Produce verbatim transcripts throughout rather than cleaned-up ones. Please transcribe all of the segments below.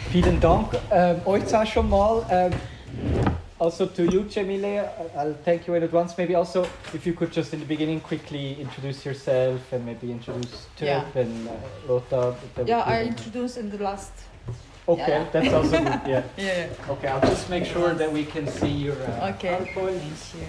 Vielen Dank ähm, euch auch schon mal. Ähm, also to you, Cemile, I'll thank you in advance. Maybe also if you could just in the beginning quickly introduce yourself and maybe introduce Turp Yeah. and uh, Lothar. Yeah, I introduced in the last. Okay, yeah, yeah. that's also good. Yeah. yeah, yeah. Okay, I'll just make sure that we can see your uh, Okay. PowerPoint.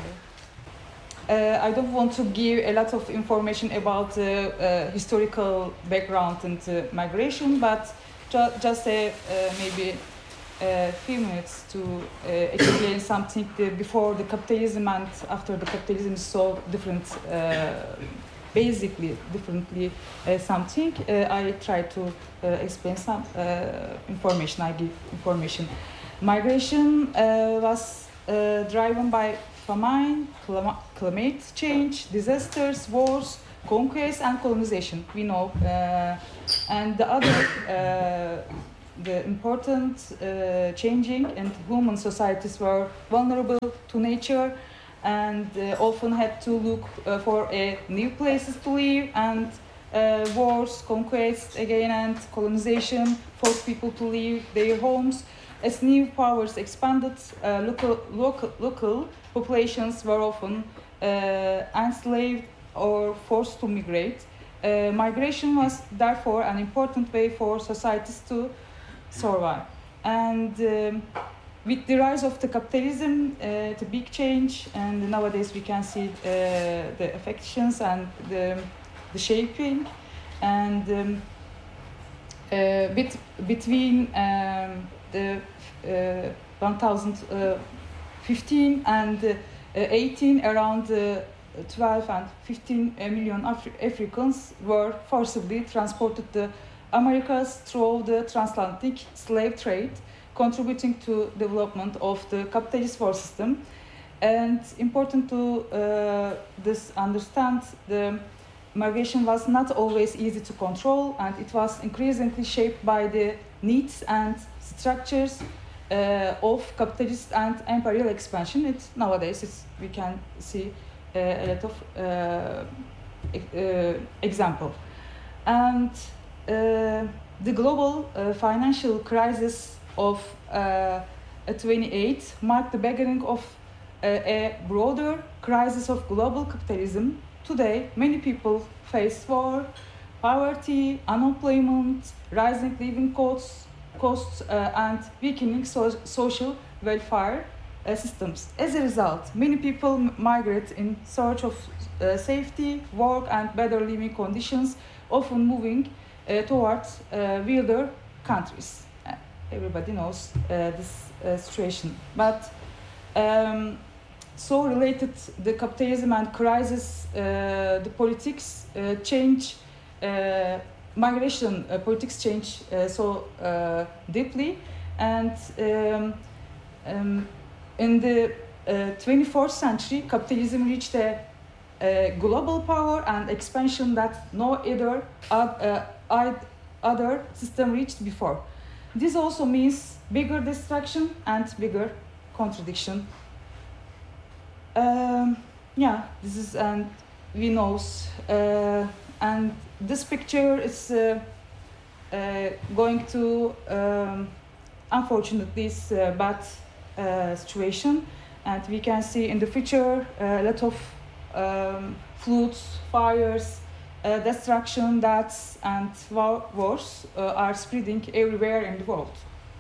Uh, I don't want to give a lot of information about the uh, historical background and uh, migration, but ju just a, uh, maybe a few minutes to uh, explain something the, before the capitalism and after the capitalism is so different, uh, basically differently uh, something. Uh, I try to uh, explain some uh, information, I give information. Migration uh, was uh, driven by famine, climate change, disasters, wars, conquest, and colonization. We know, uh, and the other, uh, the important uh, changing, and human societies were vulnerable to nature, and uh, often had to look uh, for uh, new places to live, and uh, wars, conquest again, and colonization forced people to leave their homes. As new powers expanded, uh, local, local, local populations were often uh, enslaved or forced to migrate. Uh, migration was therefore an important way for societies to survive. And um, with the rise of the capitalism, uh, the big change, and nowadays we can see uh, the affections and the, the shaping, and um, uh, bit, between um, the uh, one thousand fifteen and uh, eighteen, around uh, twelve and fifteen million Af Africans were forcibly transported to Americas through the transatlantic slave trade, contributing to development of the capitalist war system. And important to uh, this understand, the migration was not always easy to control, and it was increasingly shaped by the needs and structures uh, of capitalist and imperial expansion. It's, nowadays it's, we can see uh, a lot of uh, uh, example. And uh, the global uh, financial crisis of uh, twenty-eight marked the beginning of uh, a broader crisis of global capitalism. Today, many people face war, poverty, unemployment, rising living costs, costs uh, and weakening so social welfare uh, systems. As a result, many people migrate in search of uh, safety, work, and better living conditions, often moving uh, towards uh, wealthier countries. Uh, everybody knows uh, this uh, situation. But um, so related the capitalism and crisis, uh, the politics uh, change, uh, migration uh, politics change uh, so uh, deeply, and um, um, in the uh, twenty-fourth century, capitalism reached a, a global power and expansion that no other uh, other system reached before. This also means bigger destruction and bigger contradiction. Um, yeah, this is, and we know, uh, and this picture is uh, uh, going to, um, unfortunately, it's a bad uh, situation, and we can see in the future uh, a lot of um, floods, fires, uh, destruction, deaths, and war wars uh, are spreading everywhere in the world.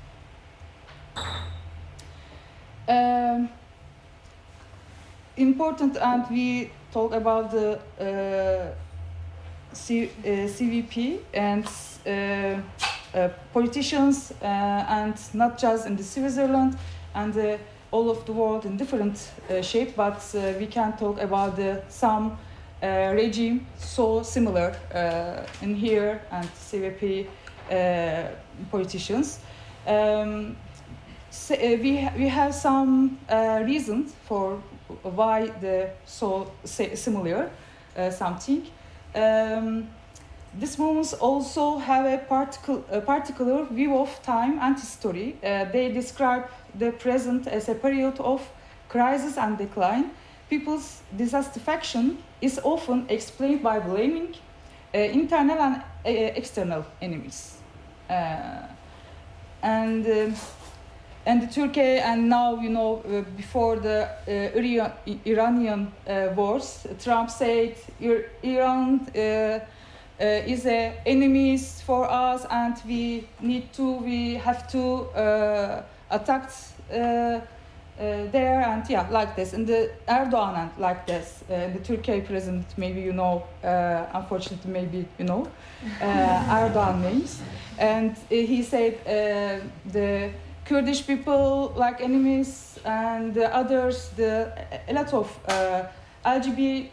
Um, important, and we talk about the uh, C, uh, C V P and uh, uh, politicians, uh, and not just in the Switzerland and uh, all of the world in different uh, shape, but uh, we can talk about the, some uh, regime so similar uh, in here and C V P uh, politicians. Um, so, uh, we, ha we have some uh, reasons for why the so similar uh, something. Um, these movements also have a, particle, a particular view of time and history. Uh, they describe the present as a period of crisis and decline. People's dissatisfaction is often explained by blaming uh, internal and uh, external enemies. Uh, and um, and Turkey, and now you know uh, before the uh, Iran, Iranian uh, wars, Trump said Iran uh, uh, is a enemies for us, and we need to we have to uh, attack uh, uh, there, and yeah, like this. And the Erdogan and like this, uh, the Turkey president, maybe you know, uh, unfortunately maybe you know, uh, Erdogan names, and uh, he said uh, the Kurdish people like enemies, and the others, the a lot of uh, L G B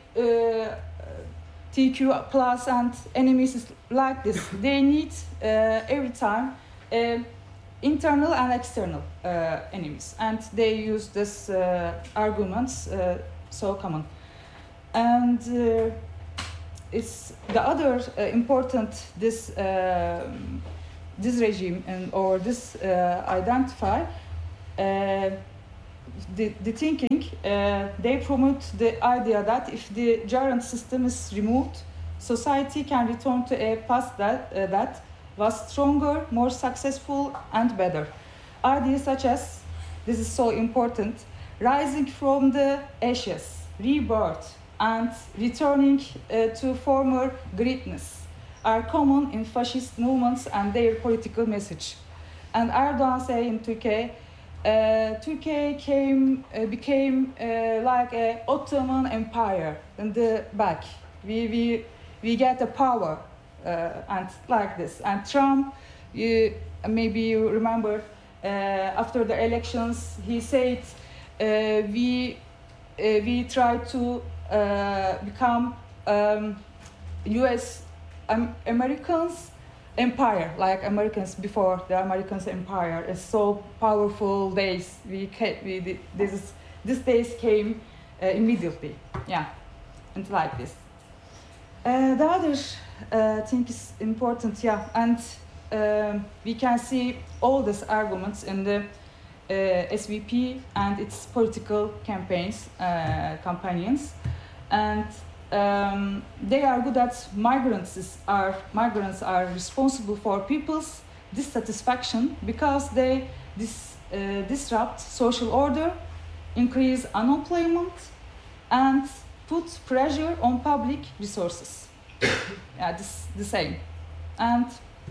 T Q plus and enemies is like this. They need uh, every time uh, internal and external uh, enemies, and they use this uh, arguments uh, so common. And uh, it's the other uh, important this. Uh, this regime and or this uh, identify uh, the, the thinking uh, they promote the idea that if the gerund system is removed, society can return to a past that uh, that was stronger, more successful and better. Ideas such as, this is so important, rising from the ashes, rebirth and returning uh, to former greatness are common in fascist movements and their political message. And Erdogan say in Turkey, uh, Turkey came, uh, became uh, like an Ottoman Empire in the back. We, we, we get the power uh, and like this. And Trump, you, maybe you remember, uh, after the elections, he said, uh, we, uh, we try to uh, become um, U S Um, Americans empire, like Americans before the Americans empire is so powerful days. We, came, we this is, this days came uh, immediately, yeah, and like this. Uh, the other uh, thing is important, yeah, and um, we can see all these arguments in the uh, S V P and its political campaigns, uh, companions, and. Um, they argue that migrants are migrants are responsible for people's dissatisfaction because they dis, uh, disrupt social order, increase unemployment, and put pressure on public resources. Yeah, this the same. And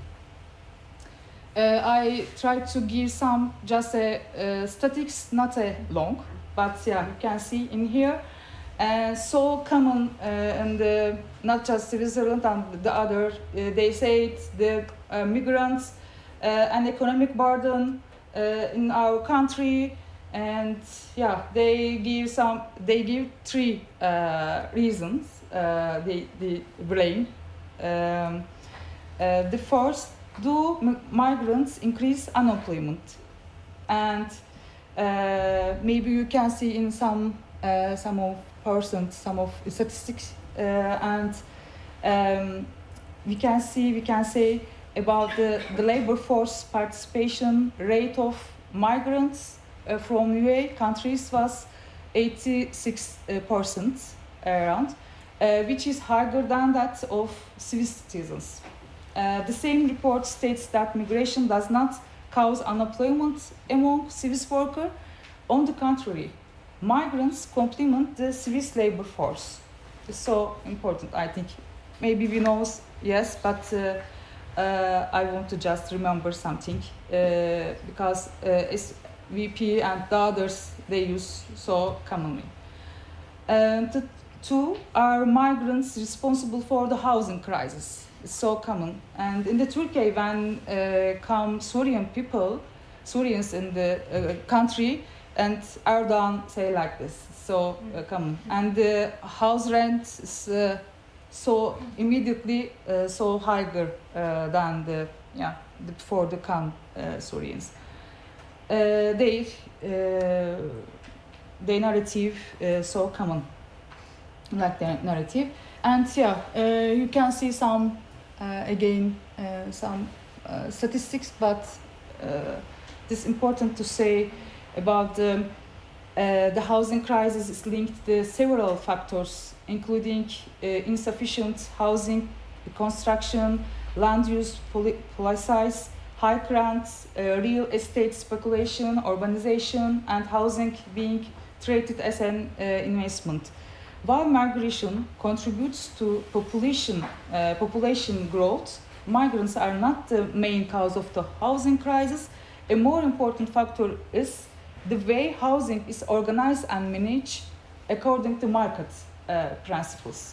uh, I tried to give some just a uh, statistics, not a long, but yeah, you can see in here. Uh, so common uh, and uh, not just Switzerland and the other, uh, they say the uh, migrants, uh, an economic burden uh, in our country, and yeah, they give some, they give three uh, reasons uh, they, they blame. Um, uh, the first, do m migrants increase unemployment? And uh, maybe you can see in some uh, some of percent, some of statistics, uh, and um, we can see, we can say about the, the labor force participation rate of migrants uh, from U A countries was eighty-six percent around, uh, which is higher than that of Swiss citizens. Uh, the same report states that migration does not cause unemployment among Swiss workers. On the contrary, migrants complement the Swiss labor force. It's so important, I think. Maybe we know, yes, but uh, uh, I want to just remember something uh, because uh, S V P and the others, they use so commonly. And the two are migrants responsible for the housing crisis. It's so common. And in the Turkey, when uh, come Syrian people, Syrians in the uh, country, and Erdogan say like this, so uh, common. And the house rent is uh, so immediately uh, so higher uh, than the yeah the, for the come uh, Syrians. Uh, they uh, the narrative uh, so common, like the narrative, and yeah, uh, you can see some uh, again uh, some uh, statistics, but uh, it's important to say about the, uh, the housing crisis is linked to several factors, including uh, insufficient housing construction, land use poli policies, high rents, uh, real estate speculation, urbanization, and housing being treated as an uh, investment. While migration contributes to population, uh, population growth, migrants are not the main cause of the housing crisis. A more important factor is the way housing is organized and managed according to market uh, principles.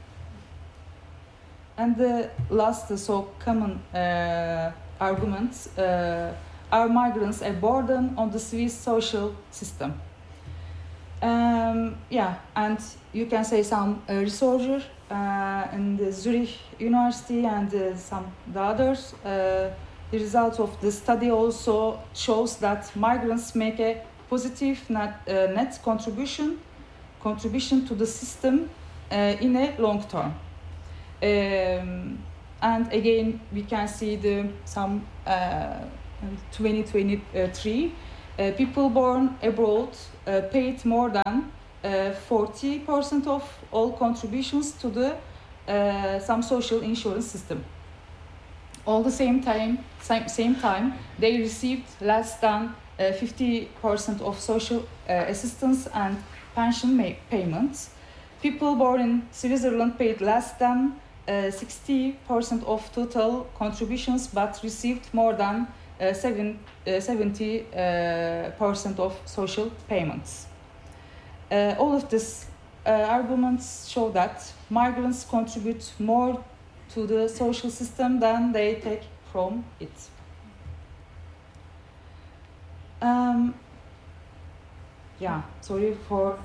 And the last uh, so common uh, argument, uh, are migrants a burden on the Swiss social system? Um, yeah, and you can say some uh, researcher uh, in the Zurich University and uh, some the others. Uh, the result of the study also shows that migrants make a positive net, uh, net contribution contribution to the system uh, in a long term. Um, and again, we can see the some uh, twenty twenty-three uh, people born abroad uh, paid more than uh, forty percent of all contributions to the uh, some social insurance system. All the same time, same, same time, they received less than uh, fifty percent of social uh, assistance and pension payments. People born in Switzerland paid less than uh, sixty percent of total contributions, but received more than uh, seven, uh, seventy percent uh, of social payments. Uh, all of these uh, arguments show that migrants contribute more to the social system than they take from it. Um, yeah, sorry for...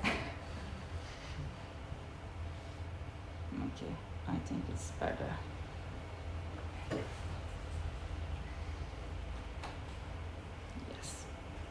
Okay, I think it's better. Yes.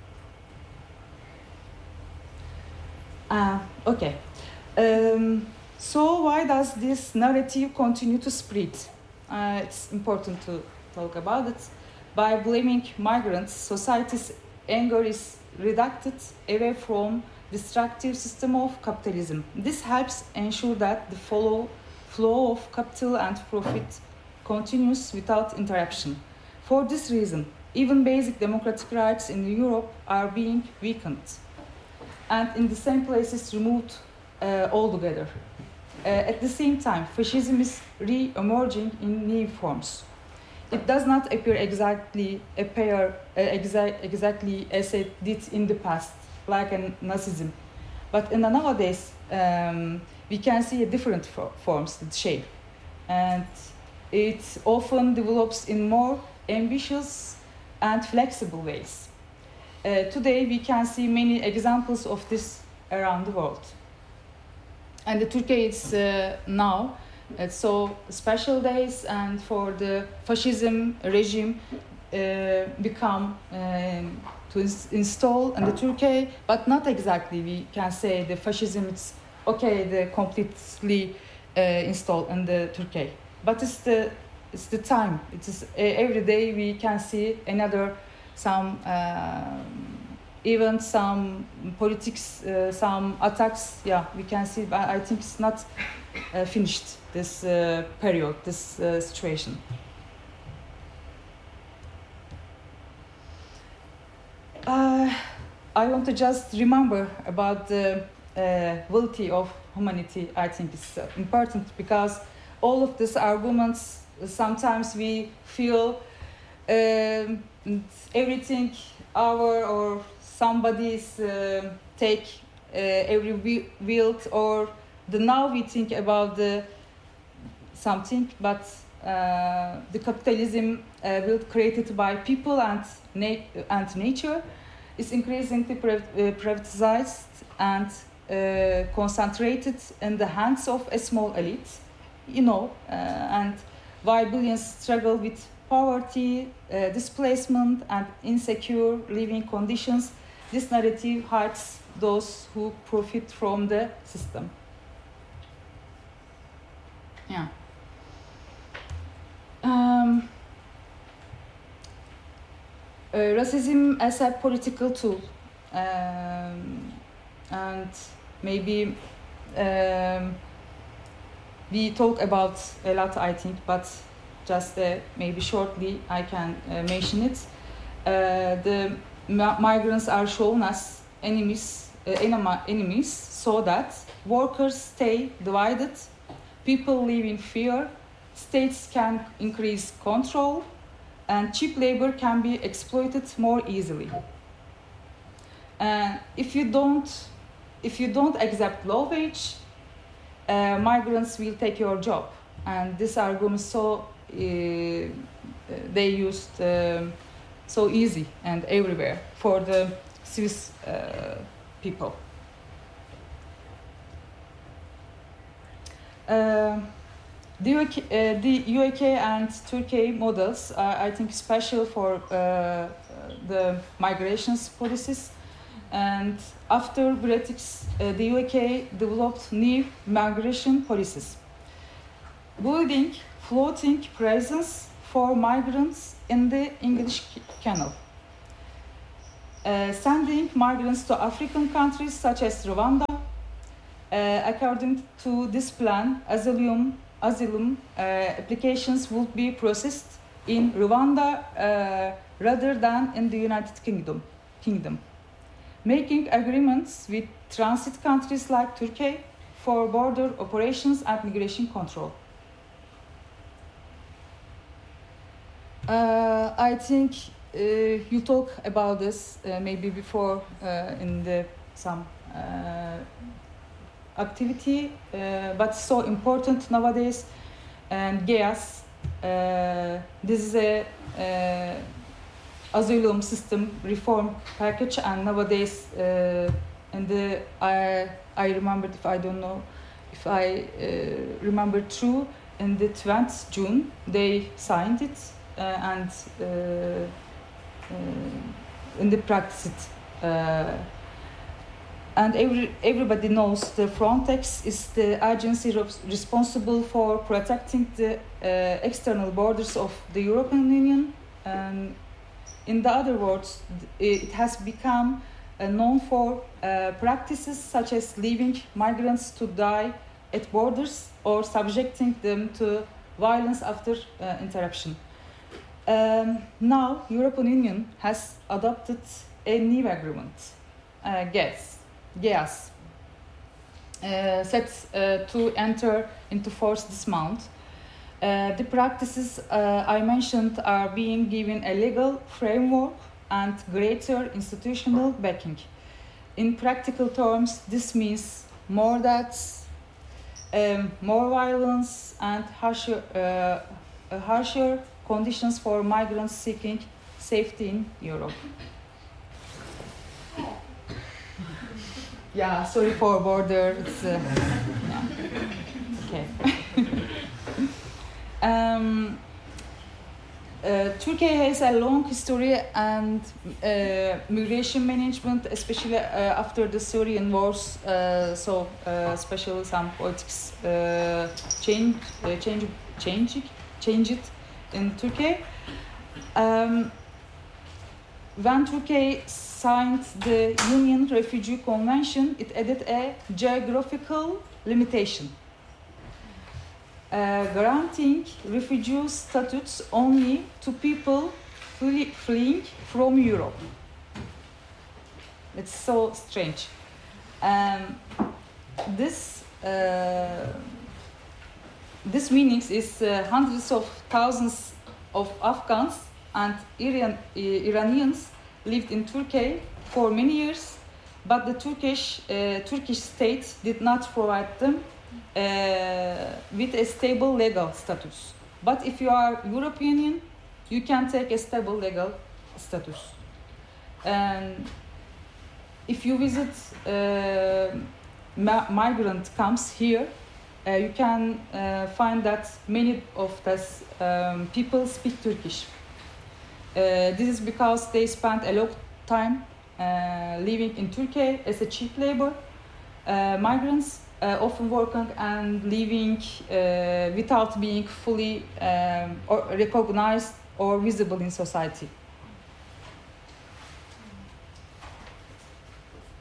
Uh, okay. Um, so why does this narrative continue to spread? Uh, it's important to talk about it. By blaming migrants, society's anger is redirected away from destructive system of capitalism. This helps ensure that the follow, flow of capital and profit continues without interruption. For this reason, even basic democratic rights in Europe are being weakened, and in the same places removed uh, altogether. Uh, at the same time, fascism is re-emerging in new forms. It does not appear exactly appear uh, exa exactly as it did in the past, like a Nazism, but in the nowadays um, we can see a different for forms, the shape, and it often develops in more ambitious and flexible ways. Uh, today we can see many examples of this around the world. And the Turkey is uh, now, uh, so special days, and for the fascism regime uh, become um, to ins install in the Turkey, but not exactly. We can say the fascism is okay, the completely uh, installed in the Turkey. But it's the it's the time. It is uh, every day we can see another some. Uh, Even some politics, uh, some attacks, yeah, we can see, but I think it's not uh, finished, this uh, period, this uh, situation. Uh, I want to just remember about the uh, ability of humanity. I think it's uh, important because all of these arguments, sometimes we feel um, everything our or somebody's uh, take uh, every wield, or the now we think about the something, but uh, the capitalism uh, built created by people and na and nature is increasingly priv uh, privatized and uh, concentrated in the hands of a small elite, you know, uh, and while billions struggle with poverty, uh, displacement, and insecure living conditions, this narrative hides those who profit from the system. Yeah. Um, uh, racism as a political tool, um, and maybe um, we talk about a lot, I think, but just uh, maybe shortly I can uh, mention it. Uh, the mi- migrants are shown as enemies, uh, enema- enemies, so that workers stay divided, people live in fear, states can increase control, and cheap labor can be exploited more easily. And if you don't, if you don't accept low wage, uh, migrants will take your job. And this argument so uh, they used um, so easy and everywhere for the Swiss uh, people. Uh, the, U K, uh, the U A K and Turkey models are, I think, special for uh, the migrations policies. And after Brexit, uh, the U A K developed new migration policies, building floating presence for migrants in the English Channel, uh, sending migrants to African countries such as Rwanda. Uh, according to this plan, asylum, asylum uh, applications would be processed in Rwanda uh, rather than in the United Kingdom, Kingdom, making agreements with transit countries like Turkey for border operations and migration control. Uh, I think uh, you talk about this uh, maybe before uh, in the some uh, activity, uh, but so important nowadays. And GEAS, uh, this is a uh, asylum system reform package, and nowadays, uh, and the I I remembered, if I don't know if I uh, remember true, in the twentieth of June they signed it uh, and uh, uh, in the practice it. Uh, And every, everybody knows the Frontex is the agency responsible for protecting the uh, external borders of the European Union. And in the other words, it has become uh, known for uh, practices such as leaving migrants to die at borders or subjecting them to violence after uh, interruption. Um, now, European Union has adopted a new agreement, uh, GEAS. GEAS, uh, set uh, to enter into force this month. Uh, the practices uh, I mentioned are being given a legal framework and greater institutional backing. In practical terms, this means more deaths, um, more violence, and harsher, uh, harsher conditions for migrants seeking safety in Europe. Yeah, sorry for border. It's, uh, yeah. Okay. um, uh, Turkey has a long history and uh, migration management, especially uh, after the Syrian wars. Uh, so, uh, especially some politics uh, change, uh, change, change, change it in Turkey. Um, when Turkey signed the Union Refugee Convention, it added a geographical limitation, uh, granting refugee status only to people flee fleeing from Europe. It's so strange. Um, this uh, this meanings is uh, hundreds of thousands of Afghans and Iran, Iranians lived in Turkey for many years, but the Turkish uh, Turkish state did not provide them uh, with a stable legal status. But if you are European Union, you can take a stable legal status. And if you visit uh, ma- migrant camps here, uh, you can uh, find that many of those um, people speak Turkish. Uh, this is because they spent a long time uh, living in Turkey as a cheap labor, uh, migrants, uh, often working and living uh, without being fully um, or recognized or visible in society.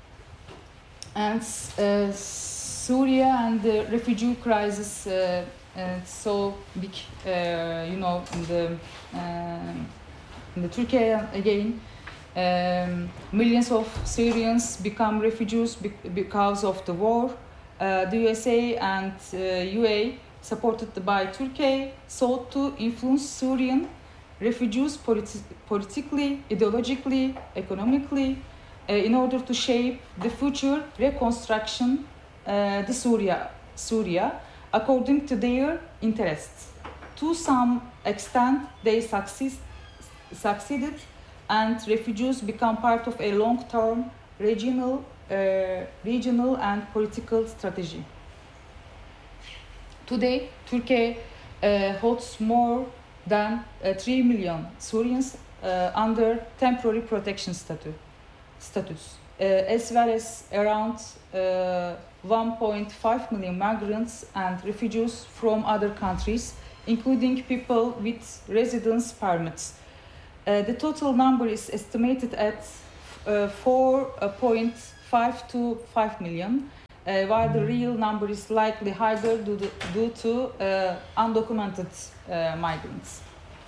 And uh, Syria and the refugee crisis uh, uh, it's so big, uh, you know, in the uh, in the Turkey again. Um, millions of Syrians become refugees be because of the war. Uh, the U S A and uh, U A, supported by Turkey, sought to influence Syrian refugees politi politically, ideologically, economically, uh, in order to shape the future reconstruction uh, the Syria, Syria according to their interests. To some extent, they succeed, succeeded, and refugees become part of a long-term regional, uh, regional and political strategy. Today, Turkey uh, holds more than uh, three million Syrians uh, under temporary protection statu status, uh, as well as around uh, one point five million migrants and refugees from other countries, including people with residence permits. Uh, the total number is estimated at uh, four point five to five million, uh, while the real number is likely higher due to, due to uh, undocumented uh, migrants.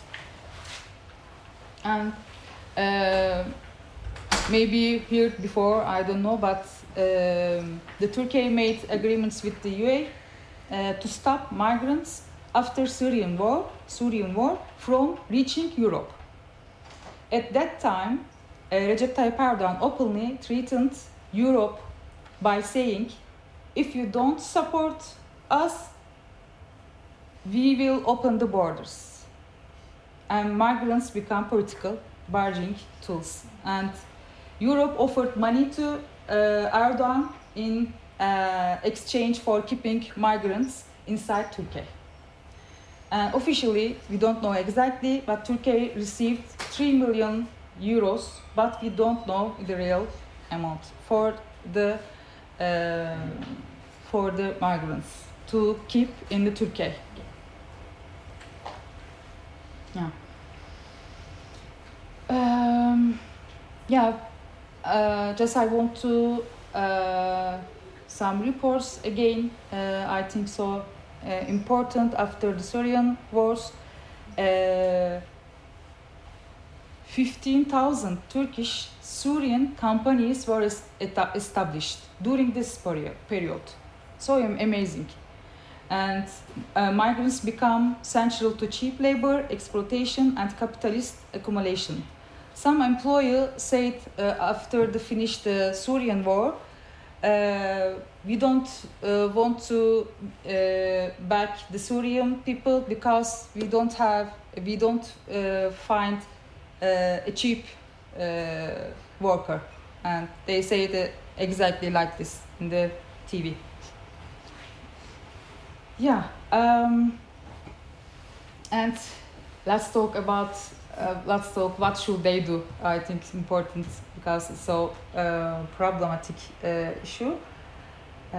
And uh, maybe heard before, I don't know, but um, the Turkey made agreements with the U A uh, to stop migrants after Syrian war, Syrian war from reaching Europe. At that time, uh, Recep Tayyip Erdogan openly threatened Europe by saying, if you don't support us, we will open the borders. And migrants become political bargaining tools. And Europe offered money to uh, Erdogan in uh, exchange for keeping migrants inside Turkey. Uh, officially, we don't know exactly, but Turkey received three million euros, but we don't know the real amount for the uh, for the migrants to keep in the Turkey. Yeah. Um, yeah. Uh, just I want to uh, some reports again. Uh, I think so. Uh, important after the Syrian wars, uh, fifteen thousand Turkish Syrian companies were est established during this period. So amazing. And uh, migrants become central to cheap labor, exploitation, and capitalist accumulation. Some employer said uh, after the finished the Syrian war, Uh, we don't uh, want to uh, back the Syrian people because we don't have, we don't uh, find uh, a cheap uh, worker, and they say it exactly like this in the T V. Yeah, um, and let's talk about. Uh, let's talk what should they do. I think it's important because it's so uh, problematic uh, issue. Uh,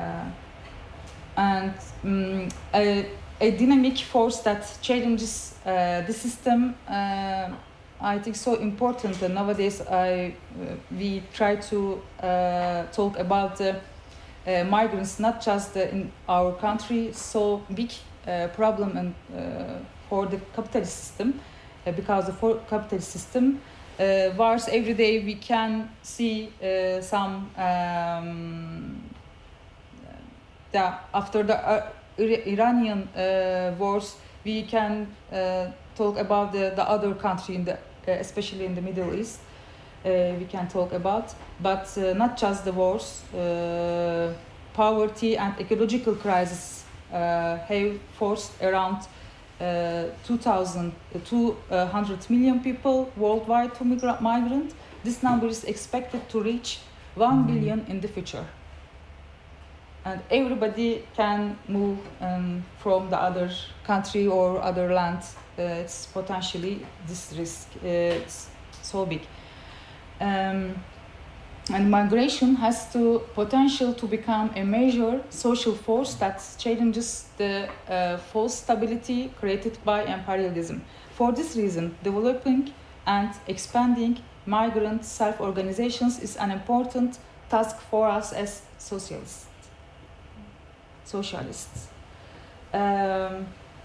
and um, a, a dynamic force that challenges uh, the system, uh, I think so important. And nowadays I, uh, we try to uh, talk about the uh, migrants, not just the, in our country, so big uh, problem and uh, for the capitalist system. Because the capitalist system, uh, wars every day we can see uh, some um, yeah, after the uh, Iranian uh, wars we can uh, talk about the, the other country in the uh, especially in the Middle East uh, we can talk about, but uh, not just the wars, uh, poverty and ecological crisis uh, have forced around Uh, two thousand, two hundred million people worldwide to migrant. This number is expected to reach one billion in the future. And everybody can move um, from the other country or other land. Uh, it's potentially this risk. Uh, it's so big. Um, And migration has the potential to become a major social force that challenges the uh, false stability created by imperialism. For this reason, developing and expanding migrant self-organizations is an important task for us as socialists. Socialists. Um,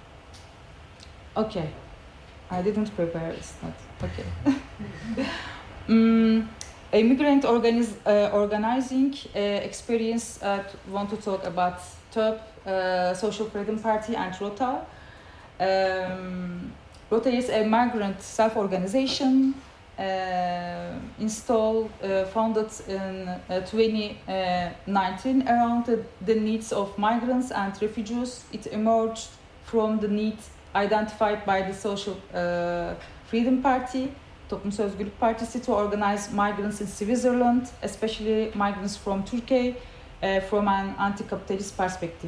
okay, I didn't prepare. It's not okay. um, a migrant organiz uh, organizing uh, experience. Uh, want to talk about T Ö P, uh, Social Freedom Party, and Rota. Um, Rota is a migrant self-organization uh, installed, uh, founded in uh, twenty nineteen around the, the needs of migrants and refugees. It emerged from the need identified by the Social uh, Freedom Party, Toplumsal Özgürlük Partisi, to organize migrants in Switzerland, especially migrants from Turkey, uh, from an anti-capitalist perspective.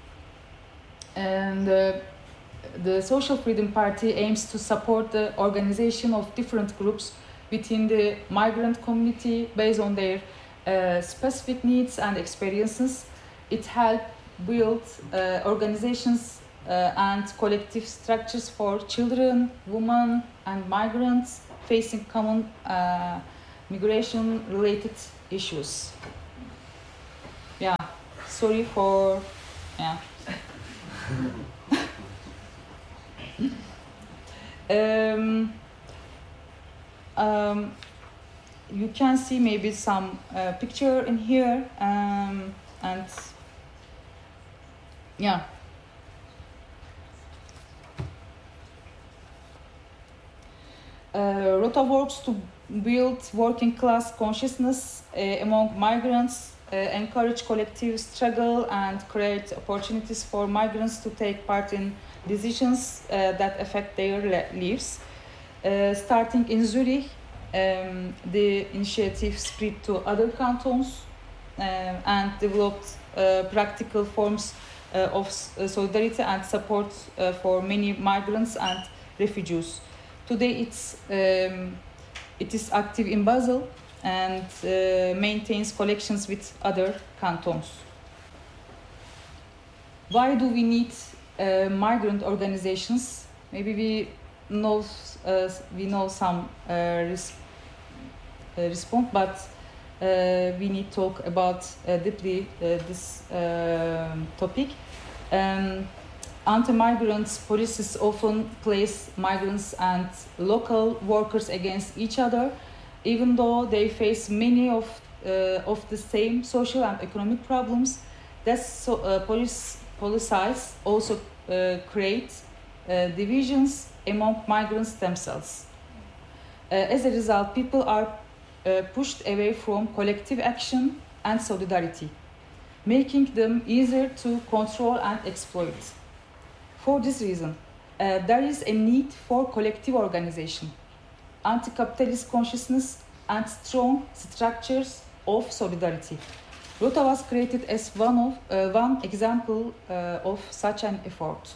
And uh, the Social Freedom Party aims to support the organization of different groups within the migrant community based on their uh, specific needs and experiences. It helps build uh, organizations uh, and collective structures for children, women, and migrants facing common uh, migration-related issues. Yeah, sorry for, yeah. Um, um, you can see maybe some uh, picture in here, um, and yeah. Uh, Rota works to build working class consciousness uh, among migrants, uh, encourage collective struggle, and create opportunities for migrants to take part in decisions uh, that affect their lives. Uh, starting in Zurich, um, the initiative spread to other cantons uh, and developed uh, practical forms uh, of solidarity and support uh, for many migrants and refugees. Today, it's, um, it is active in Basel and uh, maintains collections with other cantons. Why do we need uh, migrant organizations? Maybe we know uh, we know some uh, res uh, response, but uh, we need to talk about uh, deeply uh, this uh, topic. Um, Anti-migrants policies often place migrants and local workers against each other, even though they face many of, uh, of the same social and economic problems. That so, uh, police, policies also uh, create uh, divisions among migrants themselves. Uh, as a result, people are uh, pushed away from collective action and solidarity, making them easier to control and exploit. For this reason, uh, there is a need for collective organization, anti-capitalist consciousness, and strong structures of solidarity. Rota was created as one, of, uh, one example uh, of such an effort.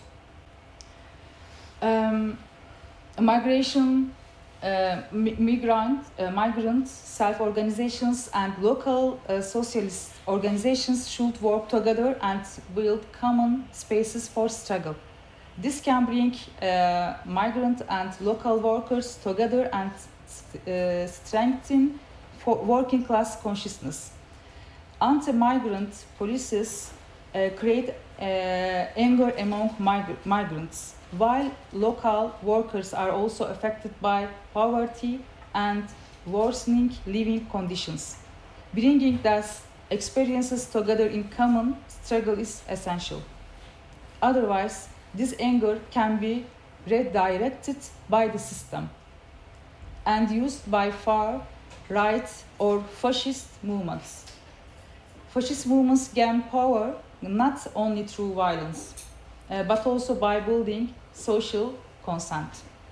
Um, migration, uh, migrant, uh, migrant self-organizations and local uh, socialist organizations should work together and build common spaces for struggle. This can bring uh, migrant and local workers together and uh, strengthen for working class consciousness. Anti-migrant policies uh, create uh, anger among mig migrants, while local workers are also affected by poverty and worsening living conditions. Bringing these experiences together in common struggle is essential. Otherwise, this anger can be redirected by the system and used by far-right or fascist movements. Fascist movements gain power not only through violence, uh, but also by building social consent.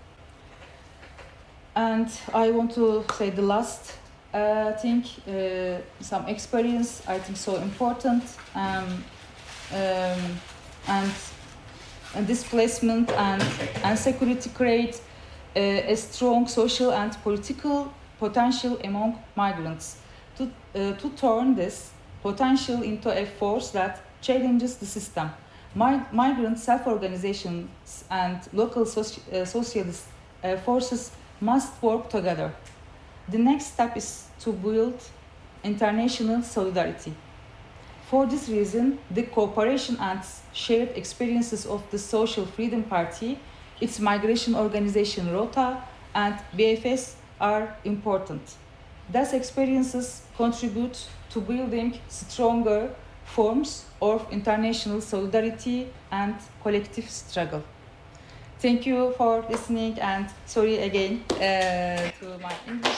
And I want to say the last uh, thing, uh, some experience I think so important, um, um, and And displacement and, and security create uh, a strong social and political potential among migrants. To, uh, to turn this potential into a force that challenges the system, Mi migrant self-organizations and local soci uh, socialist uh, forces must work together. The next step is to build international solidarity. For this reason, the cooperation and shared experiences of the Social Freedom Party, its migration organization ROTA, and B F S are important. These experiences contribute to building stronger forms of international solidarity and collective struggle. Thank you for listening, and sorry again uh, to my English.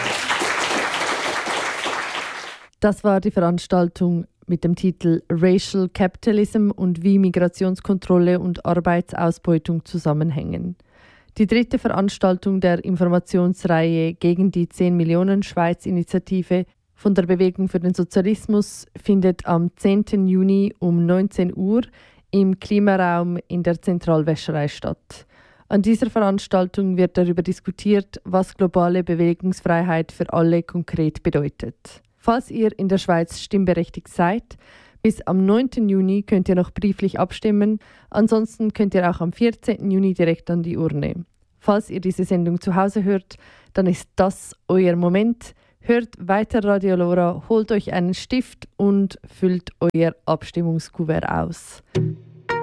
Das war die Veranstaltung mit dem Titel Racial Capitalism und wie Migrationskontrolle und Arbeitsausbeutung zusammenhängen. Die dritte Veranstaltung der Informationsreihe gegen die zehn Millionen Schweiz-Initiative von der Bewegung für den Sozialismus findet am zehnten Juni um neunzehn Uhr im Klimaraum in der Zentralwäscherei statt. An dieser Veranstaltung wird darüber diskutiert, was globale Bewegungsfreiheit für alle konkret bedeutet. Falls ihr in der Schweiz stimmberechtigt seid, bis am neunten Juni könnt ihr noch brieflich abstimmen. Ansonsten könnt ihr auch am vierzehnten Juni direkt an die Urne. Falls ihr diese Sendung zu Hause hört, dann ist das euer Moment. Hört weiter Radio Lora, holt euch einen Stift und füllt euer Abstimmungskuvert aus.